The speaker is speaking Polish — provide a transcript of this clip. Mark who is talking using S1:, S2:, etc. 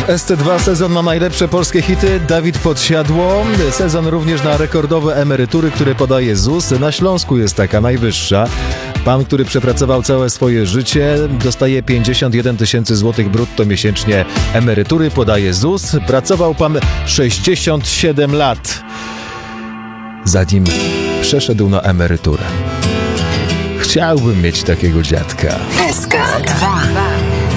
S1: SC2 sezon na najlepsze polskie hity. Dawid Podsiadło. Sezon również na rekordowe emerytury, które podaje ZUS. Na Śląsku jest taka najwyższa. Pan, który przepracował całe swoje życie, dostaje 51 000 złotych brutto miesięcznie emerytury, podaje ZUS. Pracował pan 67 lat, zanim przeszedł na emeryturę. Chciałbym mieć takiego dziadka.
S2: SK2